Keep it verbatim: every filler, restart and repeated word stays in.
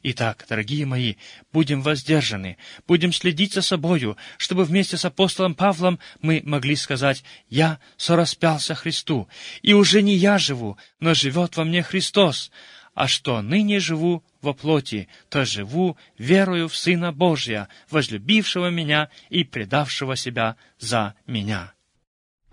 Итак, дорогие мои, будем воздержаны, будем следить за собою, чтобы вместе с апостолом Павлом мы могли сказать: «Я сораспялся Христу, и уже не я живу, но живет во мне Христос, а что ныне живу во плоти, то живу верою в Сына Божия, возлюбившего меня и предавшего себя за меня».